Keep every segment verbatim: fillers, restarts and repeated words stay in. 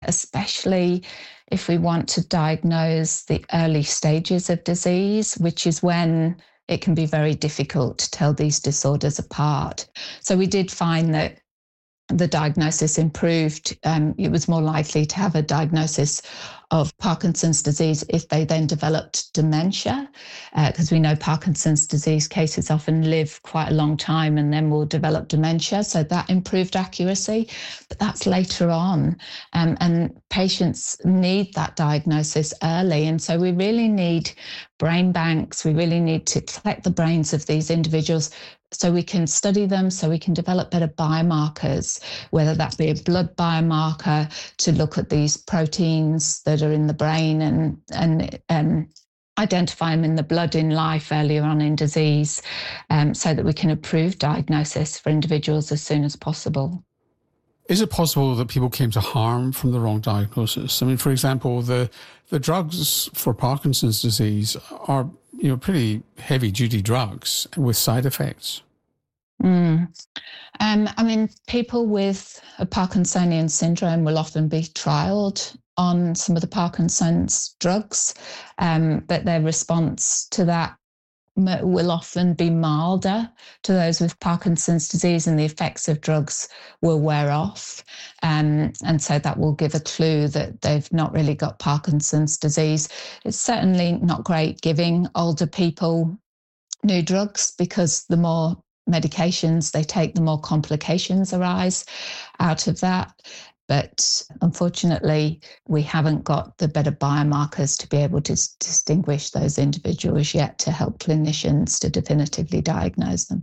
especially if we want to diagnose the early stages of disease, which is when it can be very difficult to tell these disorders apart. So we did find that the diagnosis improved. Um, it was more likely to have a diagnosis of Parkinson's disease if they then developed dementia, because uh, we know Parkinson's disease cases often live quite a long time and then will develop dementia. So that improved accuracy, but that's later on. Um, and patients need that diagnosis early. And so we really need brain banks. We really need to collect the brains of these individuals so we can study them, so we can develop better biomarkers, whether that be a blood biomarker to look at these proteins that are in the brain and, and um, identify them in the blood in life earlier on in disease, um, so that we can improve diagnosis for individuals as soon as possible. Is it possible that people came to harm from the wrong diagnosis? I mean, for example, the the drugs for Parkinson's disease are, you know, pretty heavy-duty drugs with side effects. Mm. Um, I mean, people with a Parkinsonian syndrome will often be trialled on some of the Parkinson's drugs, um, but their response to that will often be milder to those with Parkinson's disease, and the effects of drugs will wear off. Um, and so that will give a clue that they've not really got Parkinson's disease. It's certainly not great giving older people new drugs, because the more medications they take, the more complications arise out of that. But unfortunately, we haven't got the better biomarkers to be able to s- distinguish those individuals yet to help clinicians to definitively diagnose them.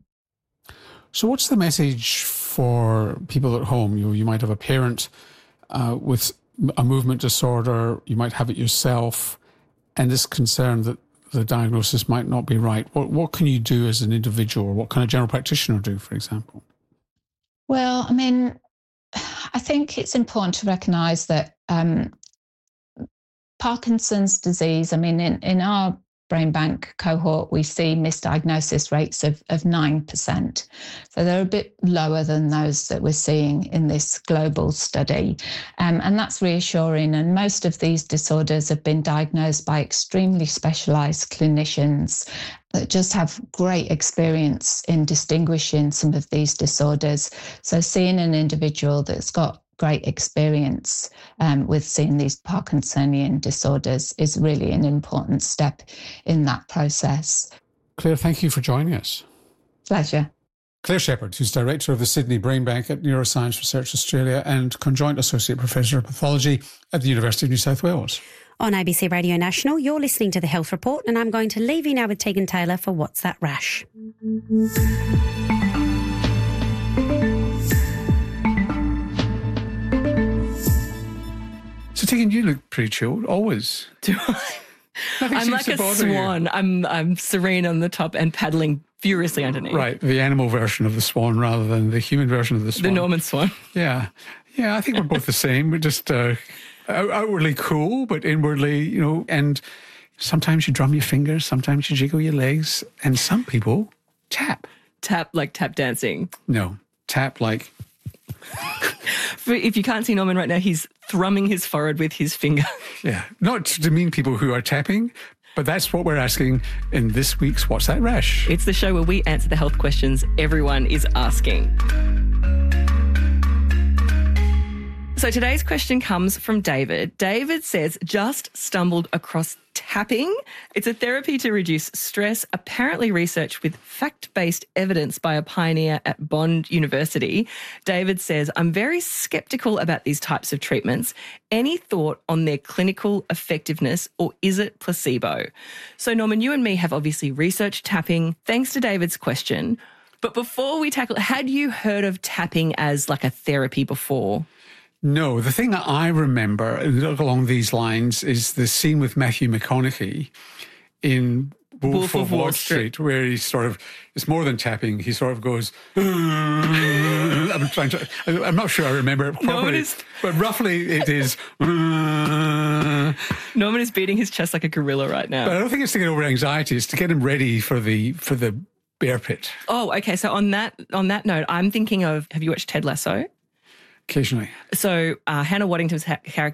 So what's the message for people at home? You, you might have a parent uh, with a movement disorder, you might have it yourself, and is concerned that the diagnosis might not be right. What, what can you do as an individual, or what can a general practitioner do, for example? Well, I mean, I think it's important to recognise that um, Parkinson's disease, I mean, in, in our brain bank cohort, we see misdiagnosis rates of, of nine percent. So they're a bit lower than those that we're seeing in this global study. Um, and that's reassuring. And most of these disorders have been diagnosed by extremely specialised clinicians that just have great experience in distinguishing some of these disorders. So seeing an individual that's got great experience um, with seeing these Parkinsonian disorders is really an important step in that process. Claire, thank you for joining us. Pleasure. Claire Shepherd, who's Director of the Sydney Brain Bank at Neuroscience Research Australia and Conjoint Associate Professor of Pathology at the University of New South Wales. On A B C Radio National, you're listening to The Health Report, and I'm going to leave you now with Tegan Taylor for What's That Rash? So, Tegan, you look pretty chilled, always. Do I? I'm like a swan. You. I'm I'm serene on the top and paddling furiously underneath. Right, the animal version of the swan rather than the human version of the swan. The Norman swan. Yeah. Yeah, I think we're both the same. We're just uh, outwardly cool, but inwardly, you know, and sometimes you drum your fingers, sometimes you jiggle your legs, and some people tap. Tap like tap dancing? No, tap like... If you can't see Norman right now, he's thrumming his forehead with his finger. Yeah, not to demean people who are tapping, but that's what we're asking in this week's What's That Rash? It's the show where we answer the health questions everyone is asking. So today's question comes from David. David says, just stumbled across tapping. It's a therapy to reduce stress, apparently researched with fact-based evidence by a pioneer at Bond University. David says, I'm very sceptical about these types of treatments. Any thought on their clinical effectiveness, or is it placebo? So Norman, you and me have obviously researched tapping. Thanks to David's question. But before we tackle, had you heard of tapping as like a therapy before? No, the thing that I remember along these lines is the scene with Matthew McConaughey in Wolf, Wolf of, of Wall Street, Street, where he sort of, it's more than tapping, he sort of goes, I'm trying to, I'm not sure I remember it properly, no, is, but roughly it is. Norman is beating his chest like a gorilla right now. But I don't think it's to get over anxiety, it's to get him ready for the for the bear pit. Oh, okay. So on that on that note, I'm thinking of, have you watched Ted Lasso? Occasionally. So uh, Hannah Waddington's ha- character